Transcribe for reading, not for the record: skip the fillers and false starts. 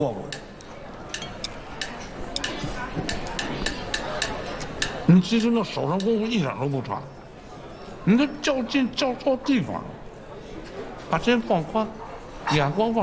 过。你其实那手上功夫一点都不差，你这较劲较错地方，把肩放宽，眼光放。